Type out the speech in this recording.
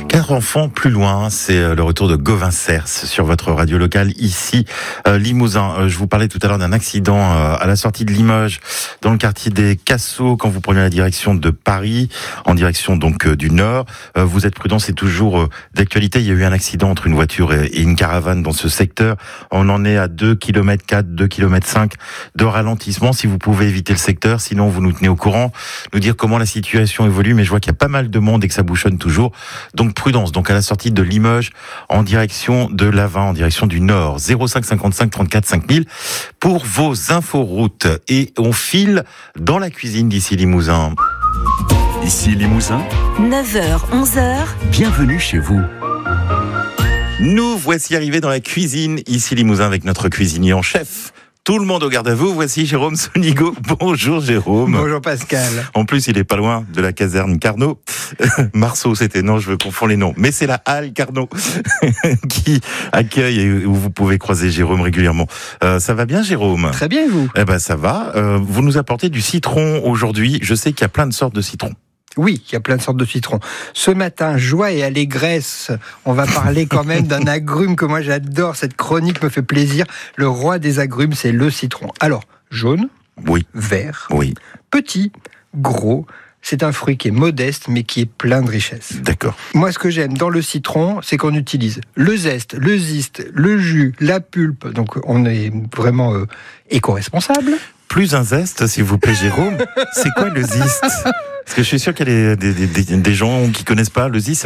4 enfants plus loin, c'est le retour de Gauvin Cers sur votre radio locale ici, Limousin. Je vous parlais tout à l'heure d'un accident à la sortie de Limoges, dans le quartier des Cassots, quand vous prenez la direction de Paris, en direction donc du nord. Vous êtes prudents, c'est toujours d'actualité. Il y a eu un accident entre une voiture et une caravane dans ce secteur. On en est à 2,4 km, 2,5 km de ralentissement. Si vous pouvez éviter le secteur, sinon vous nous tenez au courant, nous dire comment la situation évolue. Mais je vois qu'il y a pas mal de monde et que ça bouchonne toujours. Donc prudence, donc à la sortie de Limoges, en direction de Lavin, en direction du nord. 05 55 34 5000 pour vos inforoutes. Et on file dans la cuisine d'ici Limousin. Ici Limousin, 9h, 11h. bienvenue chez vous. Nous voici arrivés dans la cuisine ici Limousin avec notre cuisinier en chef. Tout le monde au garde à vous, voici Jérôme Sonigo. Bonjour Jérôme. Bonjour Pascal. En plus, il est pas loin de la caserne Carnot. Marceau, c'était, non, je confonds les noms. Mais c'est la halle Carnot qui accueille et où vous pouvez croiser Jérôme régulièrement. Ça va bien Jérôme? Très bien, et vous? Eh ben, ça va. Vous nous apportez du citron aujourd'hui. Je sais qu'il y a plein de sortes de citrons. Oui, il y a plein de sortes de citrons. Ce matin, joie et allégresse, on va parler quand même d'un agrume que moi j'adore. Cette chronique me fait plaisir. Le roi des agrumes, c'est le citron. Alors, jaune, Oui. vert, Oui. petit, gros. C'est un fruit qui est modeste, mais qui est plein de richesse. D'accord. Moi, ce que j'aime dans le citron, c'est qu'on utilise le zeste, le zeste, le jus, la pulpe. Donc, on est vraiment éco-responsable. Plus un zeste, s'il vous plaît, Jérôme. C'est quoi le zeste? Parce que je suis sûr qu'il y a des gens qui connaissent pas le zeste.